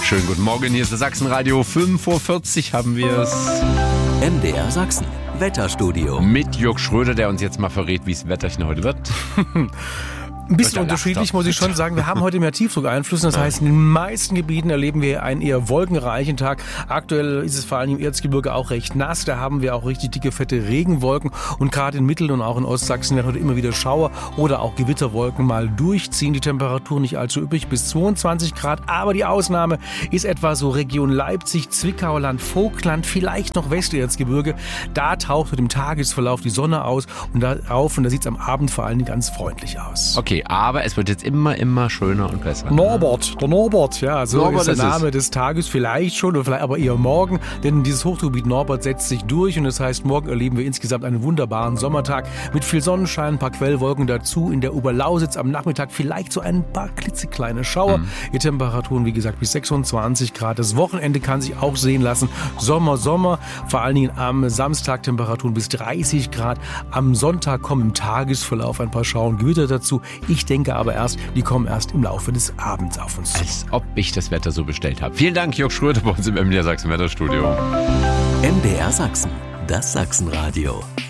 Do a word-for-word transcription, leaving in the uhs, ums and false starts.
Schönen guten Morgen, hier ist das Sachsenradio. fünf Uhr vierzig haben wir es. M D R Sachsen, Wetterstudio. Mit Jörg Schröder, der uns jetzt mal verrät, wie es Wetterchen heute wird. Ein bisschen unterschiedlich, muss ich schon sagen. Wir haben heute mehr Tiefdruckeinflüsse. Das heißt, in den meisten Gebieten erleben wir einen eher wolkenreichen Tag. Aktuell ist es vor allem im Erzgebirge auch recht nass. Da haben wir auch richtig dicke, fette Regenwolken. Und gerade in Mittel- und auch in Ostsachsen werden heute immer wieder Schauer oder auch Gewitterwolken mal durchziehen. Die Temperatur nicht allzu üppig, bis zweiundzwanzig Grad. Aber die Ausnahme ist etwa so Region Leipzig, Zwickau, Land Vogtland, vielleicht noch Westerzgebirge. Da taucht mit dem Tagesverlauf die Sonne aus und da auf. Und da sieht es am Abend vor allem ganz freundlich aus. Okay, aber es wird jetzt immer, immer schöner und besser. Norbert, der Norbert, ja, so Norbert ist der ist Name es. des Tages, vielleicht schon, oder vielleicht aber eher morgen, denn dieses Hochdruckgebiet Norbert setzt sich durch und das heißt, morgen erleben wir insgesamt einen wunderbaren Sommertag mit viel Sonnenschein, ein paar Quellwolken dazu, in der Oberlausitz am Nachmittag vielleicht so ein paar klitzekleine Schauer. Mhm. Die Temperaturen, wie gesagt, bis sechsundzwanzig Grad. Das Wochenende kann sich auch sehen lassen. Sommer, Sommer, vor allen Dingen am Samstag Temperaturen bis dreißig Grad. Am Sonntag kommen im Tagesverlauf ein paar Schauer und Gewitter dazu. Ich denke aber erst, die kommen erst im Laufe des Abends auf uns zu. Als ob ich das Wetter so bestellt habe. Vielen Dank, Jörg Schröder bei uns im M D R Sachsen Wetterstudio. M D R Sachsen, das Sachsenradio.